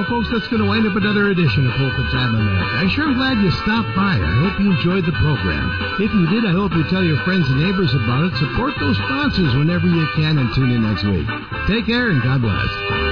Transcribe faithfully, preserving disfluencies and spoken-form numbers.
folks, that's going to wind up another edition of Polka Time America. I'm sure I'm glad you stopped by. I hope you enjoyed the program. If you did, I hope you tell your friends and neighbors about it. Support those sponsors whenever you can and tune in next week. Take care and God bless.